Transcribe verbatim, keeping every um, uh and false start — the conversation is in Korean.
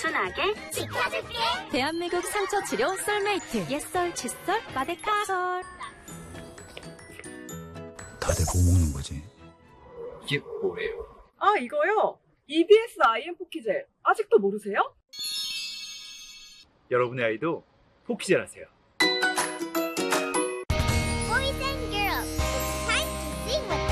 순하게 지켜줄게. 대한민국 상처 치료 썰메이트. 옛썰, 칫솔, 마데카솔. 다들 보고 먹는 거지. 이게 뭐예요? 아, 이거요? 이비에스 아이엠 포키젤. 아직도 모르세요? 여러분의 아이도 포키젤 하세요.